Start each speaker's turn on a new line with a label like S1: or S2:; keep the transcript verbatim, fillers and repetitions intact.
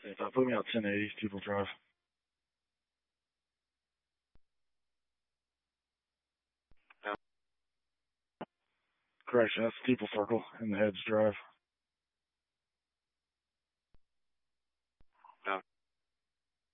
S1: If I put me out ten eighty, Steeple Drive. Correction, that's Steeple Circle in the Heads Drive.